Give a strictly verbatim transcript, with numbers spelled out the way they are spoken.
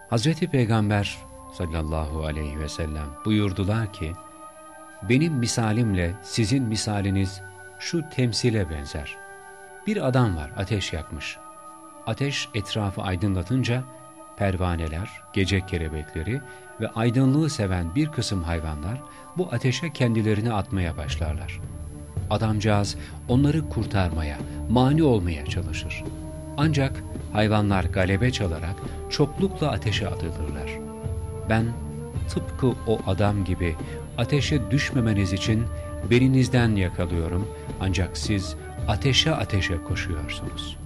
Hazreti Peygamber sallallahu aleyhi ve sellem buyurdular ki, benim misalimle sizin misaliniz şu temsile benzer. Bir adam var, ateş yakmış. Ateş etrafı aydınlatınca pervaneler, gece kelebekleri ve aydınlığı seven bir kısım hayvanlar bu ateşe kendilerini atmaya başlarlar. Adamcağız onları kurtarmaya, mani olmaya çalışır. Ancak hayvanlar galebe çalarak çoklukla ateşe atılırlar. Ben tıpkı o adam gibi ateşe düşmemeniz için belinizden yakalıyorum, ancak siz ateşe ateşe koşuyorsunuz.